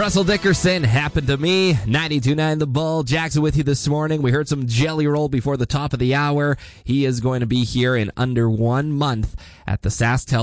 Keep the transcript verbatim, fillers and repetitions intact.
Russell Dickerson, Happened to Me, ninety-two point nine The Bull. Jackson with you this morning. We heard some Jelly Roll before the top of the hour. He is going to be here in under one month at the SaskTel